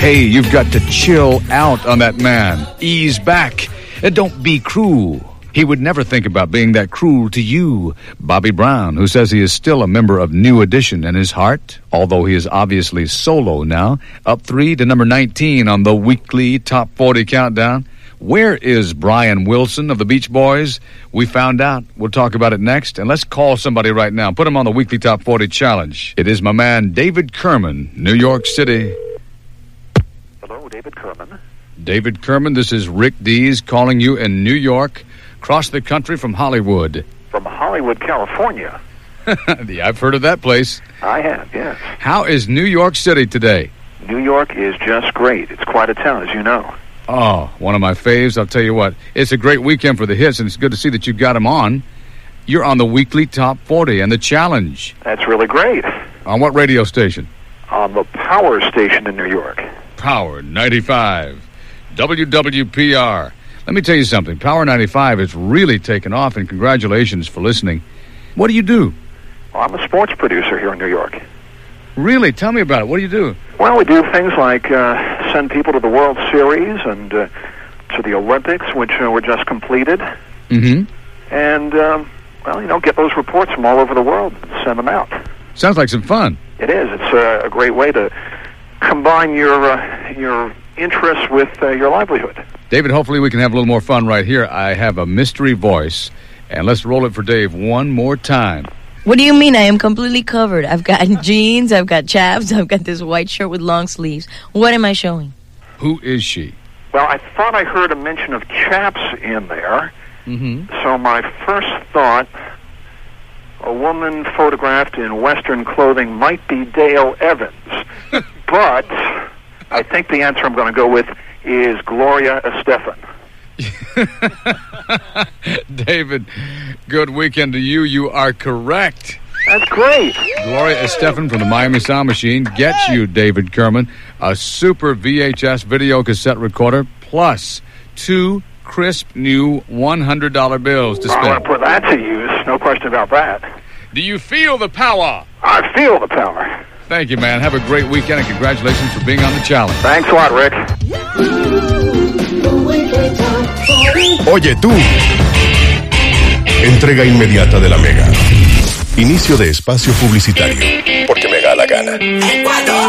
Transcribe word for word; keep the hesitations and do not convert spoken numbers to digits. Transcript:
Hey, you've got to chill out on that man. Ease back. And don't be cruel. He would never think about being that cruel to you. Bobby Brown, who says he is still a member of New Edition in his heart, although he is obviously solo now, up three to number nineteen on the weekly Top forty countdown. Where is Brian Wilson of the Beach Boys? We found out. We'll talk about it next. And let's call somebody right now. Put him on the weekly Top forty challenge. It is my man, David Kerman, New York City. Hello, David Kerman. David Kerman, this is Rick Dees calling you in New York. Across the country from Hollywood. From Hollywood, California. Yeah, I've heard of that place. I have, yes. How is New York City today? New York is just great. It's quite a town, as you know. Oh, one of my faves. I'll tell you what. It's a great weekend for the hits, and it's good to see that you've got them on. You're on the weekly Top forty and the challenge. That's really great. On what radio station? On the Power station in New York. Power ninety-five. W W P R. Let me tell you something. Power ninety-five has really taken off, and congratulations for listening. What do you do? Well, I'm a sports producer here in New York. Really? Tell me about it. What do you do? Well, we do things like uh, send people to the World Series and uh, to the Olympics, which uh, were just completed. Mm-hmm. And, um, well, you know, get those reports from all over the world and send them out. Sounds like some fun. It is. It's uh, a great way to combine your uh, your interests with uh, your livelihood. David, hopefully we can have a little more fun right here. I have a mystery voice, and let's roll it for Dave one more time. What do you mean? I am completely covered. I've got jeans, I've got chaps, I've got this white shirt with long sleeves. What am I showing? Who is she? Well, I thought I heard a mention of chaps in there. Mm-hmm. So my first thought, a woman photographed in Western clothing might be Dale Evans. But I think the answer I'm going to go with is Gloria Estefan. David, good weekend to you. You are correct. That's great. Gloria Estefan from the Miami Sound Machine gets you, David Kerman, a super V H S video cassette recorder plus two crisp new one hundred dollar bills to Well, spend. I want to put that to use. No question about that. Do you feel the power? I feel the power. Thank you, man. Have a great weekend, and congratulations for being on the challenge. Thanks a lot, Rick. Oye, tú. Entrega inmediata de la Mega. Inicio de espacio publicitario. Porque me da la gana.